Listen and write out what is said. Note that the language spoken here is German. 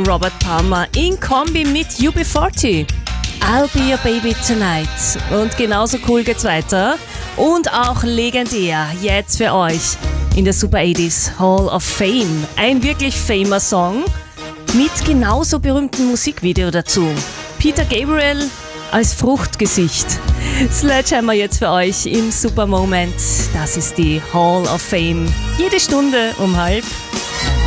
Robert Palmer in Kombi mit UB40. I'll be your baby tonight. Und genauso cool geht's weiter. Und auch legendär jetzt für euch in der Super 80s Hall of Fame. Ein wirklich famous Song mit genauso berühmtem Musikvideo dazu. Peter Gabriel als Fruchtgesicht. Sledgehammer jetzt für euch im Super Moment. Das ist die Hall of Fame. Jede Stunde um 12:30.